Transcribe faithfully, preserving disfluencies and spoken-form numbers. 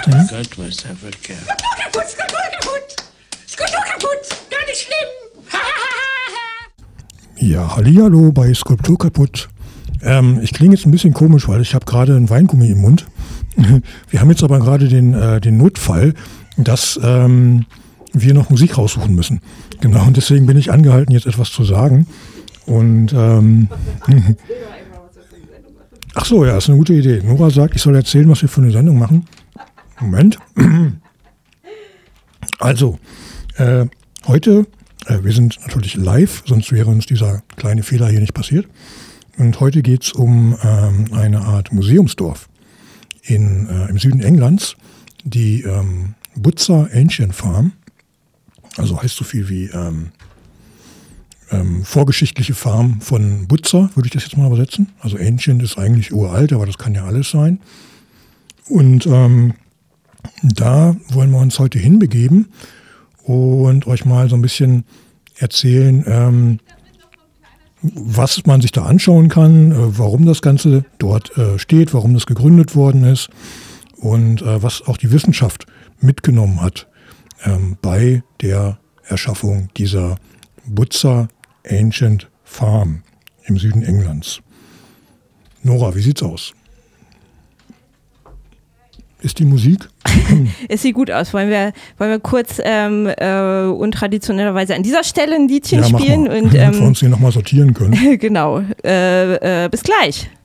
Mhm. Goldmeister wird gern. Kaputt, kaputt, kaputt. Skulptur kaputt. Gar nicht schlimm. Ja, hallihallo bei Skulptur kaputt. Ähm, ich klinge jetzt ein bisschen komisch, weil ich habe gerade einen Weingummi im Mund. Wir haben jetzt aber gerade den, äh, den Notfall, dass ähm, wir noch Musik raussuchen müssen. Genau, und deswegen bin ich angehalten, jetzt etwas zu sagen. Und ähm, ach so, ja, ist eine gute Idee. Nora sagt, ich soll erzählen, was wir für eine Sendung machen. Moment. Also, äh, heute, äh, wir sind natürlich live, sonst wäre uns dieser kleine Fehler hier nicht passiert. Und heute geht es um ähm, eine Art Museumsdorf in, äh, im Süden Englands, die ähm, Butzer Ancient Farm. Also heißt so viel wie ähm, ähm, vorgeschichtliche Farm von Butzer, würde ich das jetzt mal übersetzen. Also Ancient ist eigentlich uralt, aber das kann ja alles sein. Und ähm, da wollen wir uns heute hinbegeben und euch mal so ein bisschen erzählen, ähm, was man sich da anschauen kann, äh, warum das Ganze dort äh, steht, warum das gegründet worden ist und äh, was auch die Wissenschaft mitgenommen hat ähm, bei der Erschaffung dieser Butzer Ancient Farm im Süden Englands. Nora, wie sieht's aus? Ist die Musik? Es sieht gut aus. Wollen wir, wollen wir kurz ähm, äh, untraditionellerweise an dieser Stelle ein Liedchen ja, spielen? Mach mal. Und, ähm, Bevor wir uns hier nochmal sortieren können. Genau. Äh, äh, bis gleich.